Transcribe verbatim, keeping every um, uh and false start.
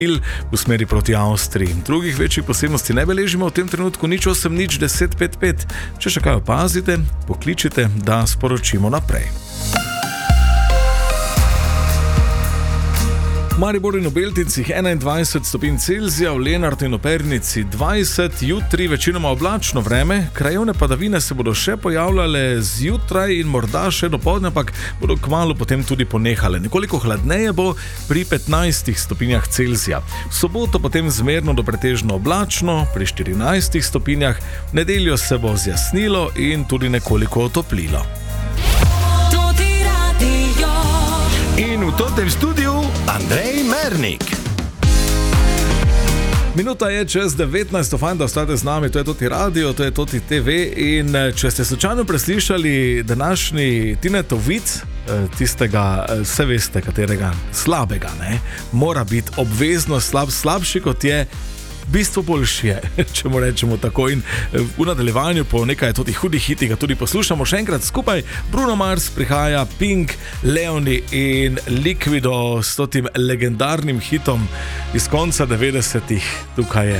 v smeri proti Avstriji. Drugih večjih posebnosti ne beležimo v tem trenutku, nič osem nič deset pet pet. Če še kaj opazite, pokličite, da sporočimo naprej. V Mariboru in v Beltincih enaindvajset stopinj Celzija, v Lenartu in v Pernici dvajset, jutri večinoma oblačno vreme, krajevne padavine se bodo še pojavljale zjutraj in morda še dopoldne, ampak bodo kmalu potem tudi ponehale. Nekoliko hladneje bo pri petnajstih stopinjah Celzija. V soboto potem zmerno do pretežno oblačno, pri štirinajstih stopinjah, v nedeljo se bo zjasnilo in tudi nekoliko otoplilo. In v tem studiu Andrej Mernik. Minuta je čez devetnajst, fajn, da ostate z nami, to je Toti radio, to je Toti te ve in če ste slučajno preslišali današnji Tinetov vic, tistega, vse veste, katerega slabega, ne, mora biti obvezno slab, slabši kot je, bistvo boljši je, če mu rečemo tako. In v nadaljevanju po nekaj totih hudih hitih ga tudi poslušamo še enkrat skupaj. Bruno Mars prihaja, Pink, Leoni in Liquido s totim legendarnim hitom iz konca devetdesetih. Tukaj je